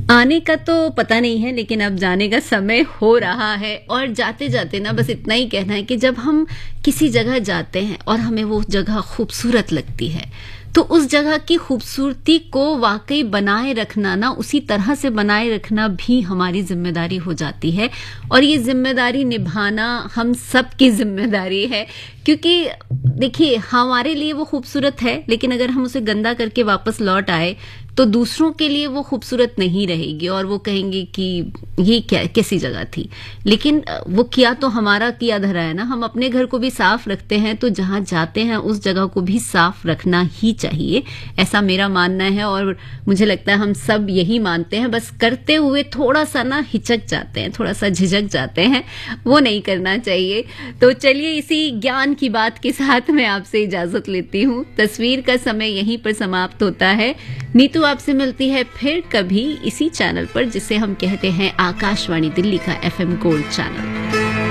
आने का तो पता नहीं है, लेकिन अब जाने का समय हो रहा है। और जाते जाते ना बस इतना ही कहना है कि जब हम किसी जगह जाते हैं और हमें वो जगह खूबसूरत लगती है, तो उस जगह की खूबसूरती को वाकई बनाए रखना ना, उसी तरह से बनाए रखना भी हमारी जिम्मेदारी हो जाती है। और ये जिम्मेदारी निभाना हम सब की जिम्मेदारी है, क्योंकि देखिए हमारे लिए वो खूबसूरत है, लेकिन अगर हम उसे गंदा करके वापस लौट आए तो दूसरों के लिए वो खूबसूरत नहीं रहेगी और वो कहेंगे कि ये क्या कैसी जगह थी। लेकिन वो किया तो हमारा किया धरा है ना, हम अपने घर को भी साफ रखते हैं, तो जहां जाते हैं उस जगह को भी साफ रखना ही चाहिए, ऐसा मेरा मानना है। और मुझे लगता है हम सब यही मानते हैं, बस करते हुए थोड़ा सा ना हिचक जाते हैं, थोड़ा सा झिझक जाते हैं, वो नहीं करना चाहिए। तो चलिए इसी ज्ञान की बात के साथ मैं आपसे इजाजत लेती हूँ। तस्वीर का समय यहीं पर समाप्त होता है। नीतू आपसे मिलती है फिर कभी इसी चैनल पर, जिसे हम कहते हैं आकाशवाणी दिल्ली का FM गोल्ड चैनल।